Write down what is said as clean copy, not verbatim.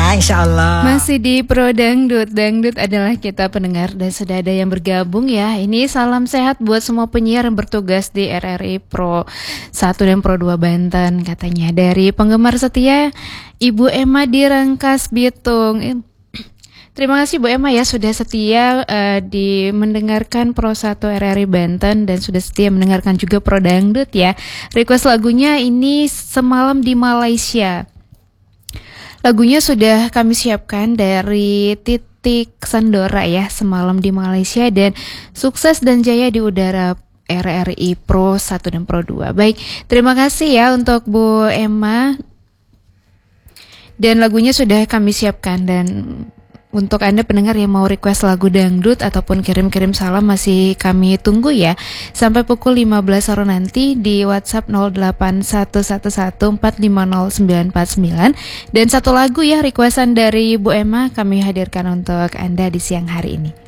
ya, insya Allah. Masih di Pro Dangdut. Dangdut adalah kita pendengar dan sudah ada yang bergabung ya. Ini salam sehat buat semua penyiar yang bertugas di RRI Pro 1 dan Pro 2 Banten katanya. Dari penggemar setia Ibu Emma di Rangkas Bitung. Terima kasih Bu Emma ya sudah setia di mendengarkan Pro 1 RRI Banten dan sudah setia mendengarkan juga Pro Dangdut ya. Request lagunya ini Semalam di Malaysia. Lagunya sudah kami siapkan dari Titik Sandora ya, Semalam di Malaysia, dan sukses dan jaya di udara RRI Pro 1 dan Pro 2. Baik, terima kasih ya untuk Bu Emma. Dan lagunya sudah kami siapkan, dan untuk Anda pendengar yang mau request lagu dangdut ataupun kirim-kirim salam masih kami tunggu ya. Sampai pukul 15 sore nanti di WhatsApp 08111450949. Dan satu lagu ya requestan dari Bu Emma kami hadirkan untuk Anda di siang hari ini.